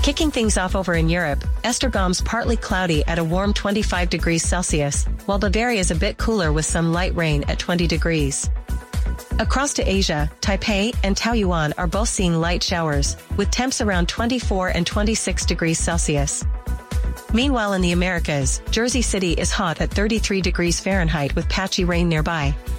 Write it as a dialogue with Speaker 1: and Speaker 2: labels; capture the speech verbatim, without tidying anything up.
Speaker 1: Kicking things off over in Europe, Esztergom's partly cloudy at a warm twenty-five degrees Celsius, while Bavaria is a bit cooler with some light rain at twenty degrees. Across to Asia, Taipei and Taoyuan are both seeing light showers, with temps around twenty-four and twenty-six degrees Celsius. Meanwhile in the Americas, Jersey City is hot at thirty-three degrees Fahrenheit with patchy rain nearby.